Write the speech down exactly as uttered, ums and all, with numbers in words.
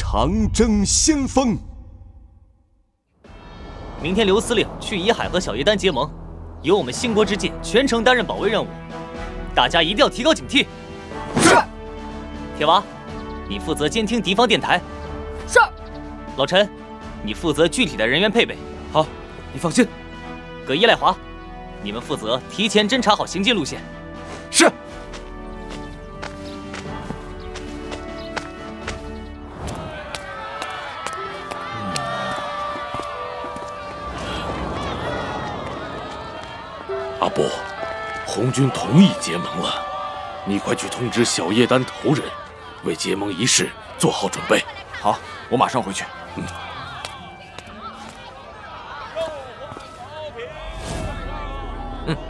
长征先锋。 明天刘司令去怡海和小叶丹结盟，由我们兴国之剑全程担任保卫任务，大家一定要提高警惕。 是。 铁娃，你负责监听敌方电台。 是。 老陈，你负责具体的人员配备。 好，你放心。 葛一、赖华，你们负责提前侦查好行进路线。 是。 阿布，红军同意结盟了，你快去通知小叶丹头人，为结盟仪式做好准备。 好，我马上回去。嗯。 嗯。